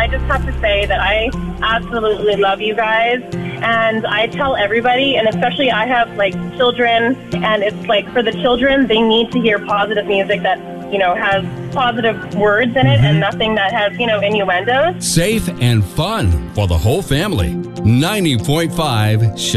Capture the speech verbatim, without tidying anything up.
just have to say that I absolutely love you guys. And I tell everybody, and especially I have, like, children, and it's like for the children, they need to hear positive music that, you know, has positive words in it, mm-hmm. and nothing that has, you know, innuendos. Safe and fun for the whole family. ninety point five Shine.